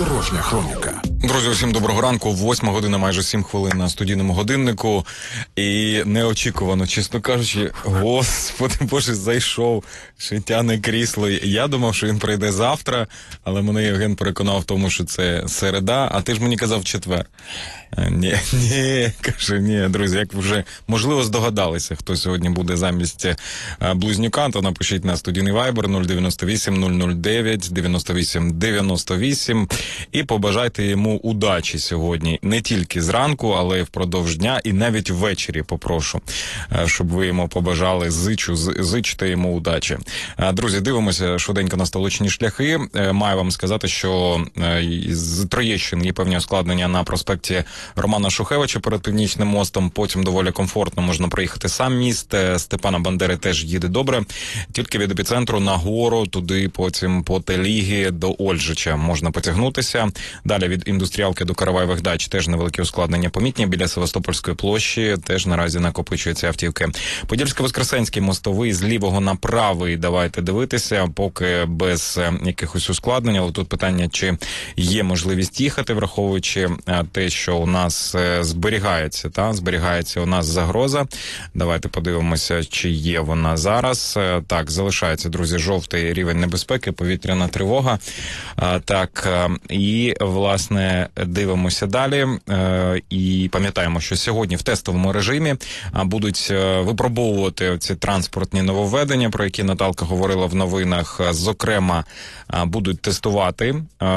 Дорожня хроніка. Друзі, усім доброго ранку. 8 година, майже 7 хвилин на студійному годиннику. І неочікувано, чесно кажучи, господи боже, зайшов, ще тяне крісло. Я думав, що він прийде завтра, але мене Євген переконав в тому, що це середа, а ти ж мені казав четвер. Ні, друзі, як вже, можливо, здогадалися, хто сьогодні буде замість Близнюка, то напишіть на студійний Viber 098 009 98 98 і побажайте йому удачі сьогодні. Не тільки зранку, але й впродовж дня, і навіть ввечері попрошу, щоб ви йому побажали, зичте йому удачі. Друзі, дивимося швиденько на столичні шляхи. Маю вам сказати, що з Троєщини є певні ускладнення на проспекті Романа Шухевича перед Північним мостом, потім доволі комфортно можна проїхати сам міст. Степана Бандери теж їде добре, тільки від епіцентру нагору, туди потім по Телігі до Ольжича можна потягнутися. Далі від Індустріалки до Караваєвих дач теж невеликі ускладнення помітні. Біля Севастопольської площі теж наразі накопичуються автівки. Подільсько-Воскресенський мостовий з лівого на правий давайте дивитися, поки без якихось ускладнень. Але тут питання, чи є можливість їхати, враховуючи те, що у нас зберігається у нас загроза. Давайте подивимося, чи є вона зараз. Так, залишається, друзі, жовтий рівень небезпеки, повітряна тривога. Так, і, власне, дивимося далі. І пам'ятаємо, що сьогодні в тестовому режимі будуть випробовувати ці транспортні нововведення, про які Наталка говорила в новинах. Зокрема, будуть тестувати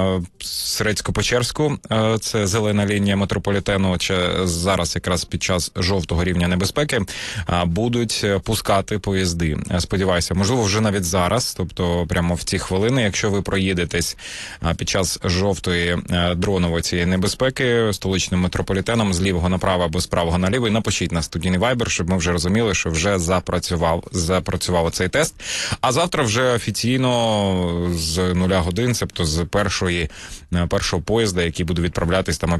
Срецько-Печерську, це зелена лінія метрополітену, зараз якраз під час жовтого рівня небезпеки, будуть пускати поїзди. Сподіваюся, можливо, вже навіть зараз, тобто прямо в ці хвилини, якщо ви проїдетесь під час жовтої дронової цієї небезпеки столичним метрополітеном з лівого направо або з правого наліво, і напишіть на студійний Viber, щоб ми вже розуміли, що вже запрацював цей тест. А завтра вже офіційно з 0 годин, тобто з першого поїзда, який буде відправлятись там о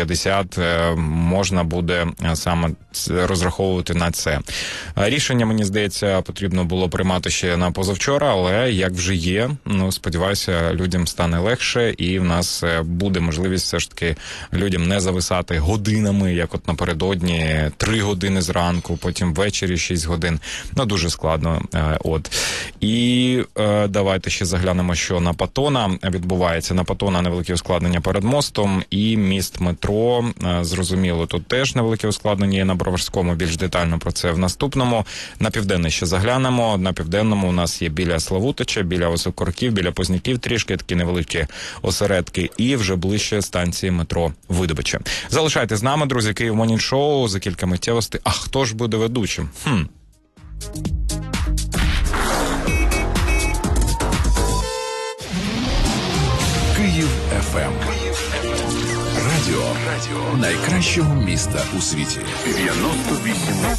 5:50, можна буде саме розраховувати на це. Рішення, мені здається, потрібно було приймати ще на позавчора, але як вже є, сподіваюся, людям стане легше, і в нас буде можливість все ж таки людям не зависати годинами, як от напередодні, 3 години зранку, потім ввечері 6 годин. Дуже складно. І давайте ще заглянемо, що на Патона відбувається. На Патона невеликі ускладнення перед мостом, і міст метро, зрозуміло, тут теж невеликі ускладнення є на Броварському, більш детально про це в наступному. На Південний ще заглянемо. На Південному у нас є біля Славутича, біля Осокорків, біля Позняків трішки, такі невеликі осередки, і вже ближче станції метро Видобича. Залишайте з нами, друзі, Київ Morning Show, за кілька миттєвостей. А хто ж буде ведучим? Київ ФМ. Радіо найкращого міста у світі. 98.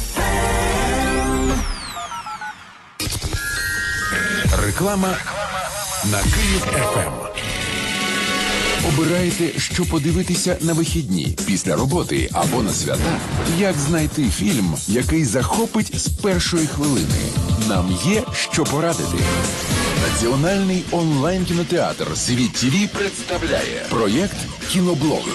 Реклама на Київ ФМ. Обираєте, що подивитися на вихідні, після роботи або на свята? Як знайти фільм, який захопить з першої хвилини? Нам є що порадити. Національний онлайн-кінотеатр «Світ ТВ» представляє проєкт «Кіноблог».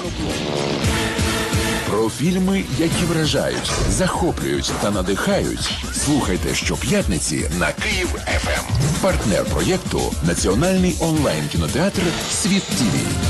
Про фільми, які вражають, захоплюють та надихають. Слухайте щоп'ятниці на Київ ФМ. Партнер проєкту – Національний онлайн-кінотеатр «Світ ТВ».